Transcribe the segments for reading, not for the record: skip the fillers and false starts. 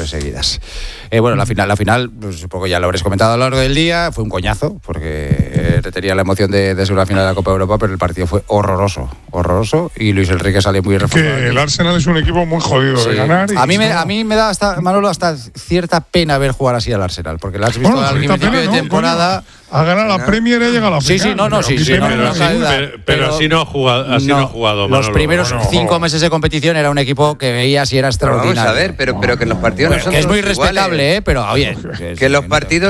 victorias seguidas. Bueno, la final, pues, supongo que ya lo habréis comentado a lo largo del día, fue un coñazo, porque tenía la emoción de ser una final de la Copa de Europa, pero el partido fue horroroso, y Luis Enrique salió muy reforzado. Que el Arsenal es un equipo muy jodido de ganar. A mí me da Manolo, hasta cierta pena ver jugar así al Arsenal, porque lo has visto al principio de temporada. Ha ganado la Premier y ha llegado a la final. Pero así no ha jugado. Los primeros 5 meses de competición era un equipo que veías y era extraordinario. Vamos a ver, pero que en los partidos no son que es muy todos respetable, iguales. Pero oye, que los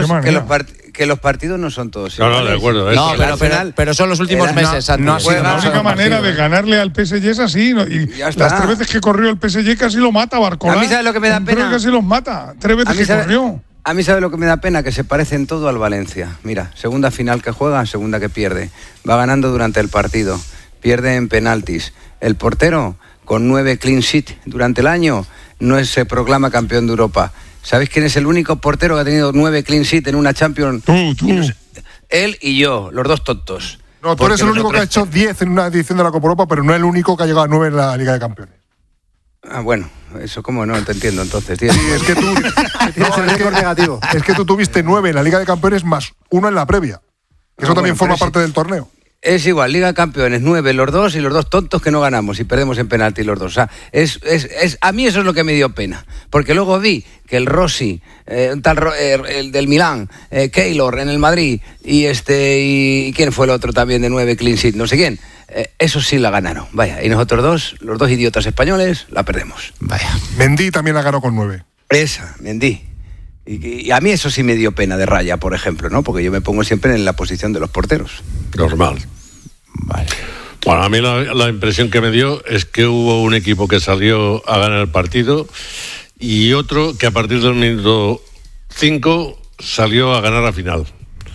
partidos no son todos iguales. No, de acuerdo. Pero son los últimos meses. La única manera de ganarle al PSG es así. Y las 3 veces que corrió el PSG casi lo mata Barcola. A mí ¿sabes lo que me da pena? Casi los mata. 3 veces que corrió. A mí sabe lo que me da pena, que se parecen todo al Valencia. Mira, segunda final que juega, segunda que pierde. Va ganando durante el partido, pierde en penaltis. El portero, con 9 clean sheet durante el año, no se proclama campeón de Europa. ¿Sabéis quién es el único portero que ha tenido 9 clean sheet en una Champions? Tú. Él y yo, los dos tontos. No, tú eres el único que ha hecho 10 en una edición de la Copa Europa, pero no el único que ha llegado a 9 en la Liga de Campeones. Ah, bueno, eso como no te entiendo entonces, tío. Sí, es que tú tienes el récord negativo. Es que tú tuviste 9 en la Liga de Campeones más 1 en la previa. Eso también forma parte del torneo. Es igual, Liga de Campeones, 9 los dos y los dos tontos que no ganamos y perdemos en penalti los dos. O sea, a mí eso es lo que me dio pena. Porque luego vi que el Rossi, el del Milán, Keylor en el Madrid y ¿quién fue el otro también de 9 clean sheet? No sé quién. Eso sí la ganaron, vaya. Y nosotros dos, los dos idiotas españoles, la perdemos. Vaya. Mendy también la ganó con 9. Esa, Mendy. Y a mí eso sí me dio pena de Raya, por ejemplo, ¿no? Porque yo me pongo siempre en la posición de los porteros. Normal. Vale. Bueno, a mí la impresión que me dio es que hubo un equipo que salió a ganar el partido y otro que a partir del minuto 5 salió a ganar la final.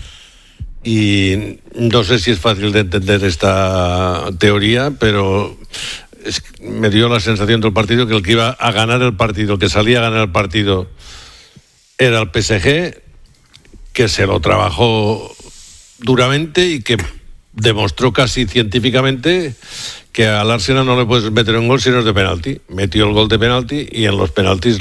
Y no sé si es fácil de entender esta teoría, pero me dio la sensación del partido que el que iba a ganar el partido, que salía a ganar el partido, era el PSG, que se lo trabajó duramente y que demostró casi científicamente que al Arsenal no le puedes meter un gol si no es de penalti. Metió el gol de penalti y en los penaltis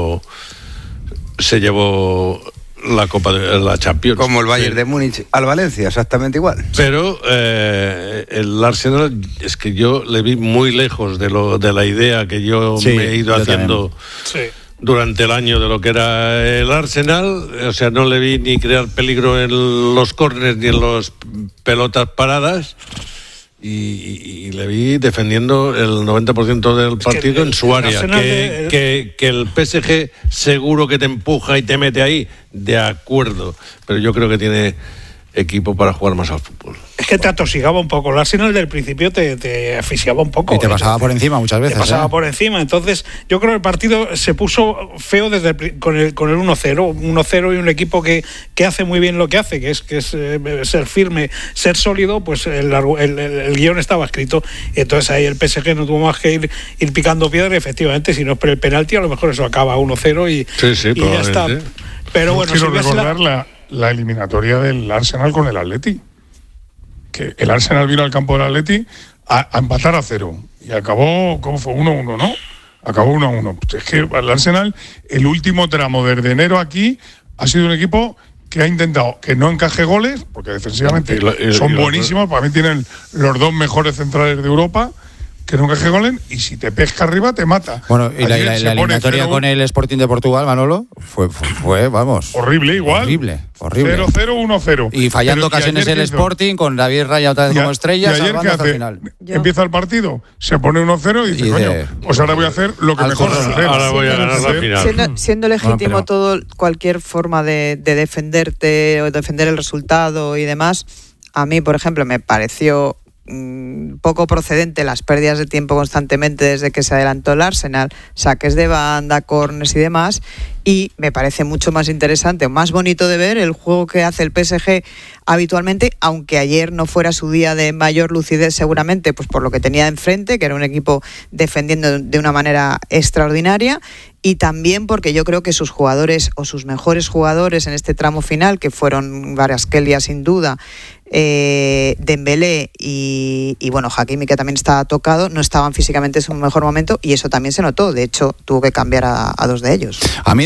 se llevó la Copa de la Champions. Como el Bayern de Múnich al Valencia, exactamente igual. Pero el Arsenal es que yo le vi muy lejos de la idea que yo me he ido haciendo durante el año de lo que era el Arsenal. O sea, no le vi ni crear peligro en los córneres ni en las pelotas paradas. Y le vi defendiendo el 90% del partido en su área. Que el PSG seguro que te empuja y te mete ahí, de acuerdo. Pero yo creo que tiene equipo para jugar más al fútbol. Es que te atosigaba un poco. El Arsenal del principio te asfixiaba un poco. Y te pasaba por encima muchas veces. Te pasaba por encima. Entonces, yo creo que el partido se puso feo con el 1-0. 1-0 y un equipo que hace muy bien lo que hace, que es ser firme, ser sólido, pues el guión estaba escrito. Entonces ahí el PSG no tuvo más que ir picando piedra. Efectivamente, si no es por el penalti, a lo mejor eso acaba 1-0 y ya está. Pero bueno, quiero recordar la eliminatoria del Arsenal con el Atleti, que el Arsenal vino al campo del Atleti a empatar a 0 y acabó, ¿cómo fue? 1-1, ¿no? Acabó 1-1. Pues es que el Arsenal, el último tramo desde enero aquí, ha sido un equipo que ha intentado que no encaje goles, porque defensivamente son buenísimos, para mí tienen los 2 mejores centrales de Europa, que nunca se golen, y si te pesca arriba te mata. Bueno, y la eliminatoria con el Sporting de Portugal, Manolo, fue vamos, horrible igual. Horrible. 0-0, 1-0. Y fallando ocasiones el Sporting, con David Raya otra vez como estrella, salvando hasta el final. Empieza el partido, se pone 1-0 y dice, coño, pues ahora voy a hacer lo que mejor sé hacer. Ahora voy a ganar la final. Siendo legítimo cualquier forma de defenderte o defender el resultado y demás, a mí, por ejemplo, me pareció poco procedente las pérdidas de tiempo constantemente desde que se adelantó el Arsenal, saques de banda, corners y demás, y me parece mucho más interesante o más bonito de ver el juego que hace el PSG habitualmente, aunque ayer no fuera su día de mayor lucidez seguramente, pues por lo que tenía enfrente, que era un equipo defendiendo de una manera extraordinaria, y también porque yo creo que sus jugadores o sus mejores jugadores en este tramo final, que fueron Kvaratskhelia sin duda, Dembélé y bueno, Hakimi, que también estaba tocado, no estaban físicamente en su mejor momento, y eso también se notó. De hecho, tuvo que cambiar a 2 de ellos. A mí